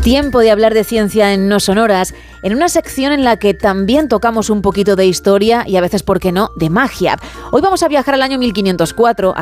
Tiempo de hablar de ciencia en No Sonoras, en una sección en la que también tocamos un poquito de historia y a veces, ¿por qué no?, de magia. Hoy vamos a viajar al año 1504,